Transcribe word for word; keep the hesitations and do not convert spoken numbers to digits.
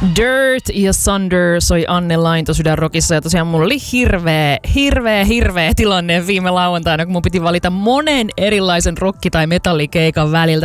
Dirt ja Sunder soi Anne Lainto Sydänrockissa ja tosiaan mulla oli hirveä, hirveä, hirveä tilanne viime lauantaina, kun mun piti valita monen erilaisen rokki- tai metallikeikan väliltä.